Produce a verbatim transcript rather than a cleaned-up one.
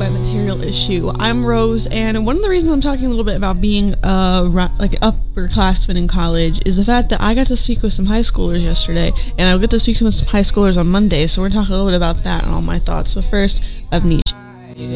by Material Issue. I'm Rose, and one of the reasons I'm talking a little bit about being a like upperclassman in college is the fact that I got to speak with some high schoolers yesterday, and I'll get to speak with some high schoolers on Monday, so we're going to talk a little bit about that and all my thoughts. But first, Amnesia.